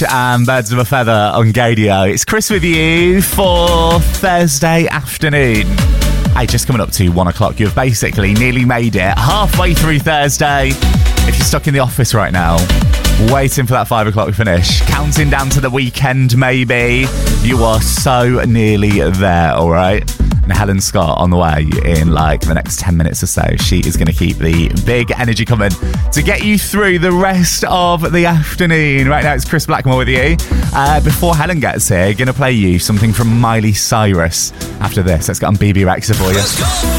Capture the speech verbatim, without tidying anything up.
And Birds of a Feather on Gadio. It's Chris with you for Thursday afternoon. Hey, just coming up to one o'clock. You've basically nearly made it halfway through Thursday. If you're stuck in the office right now, waiting for that five o'clock finish, counting down to the weekend maybe, you are so nearly there, all right? And Helen Scott on the way in like the next ten minutes or so. She is going to keep the big energy coming to get you through the rest of the afternoon. Right now it's Chris Blackmore with you. Uh, before Helen gets here, going to play you something from Miley Cyrus after this. Let's get on B B Rexha for you.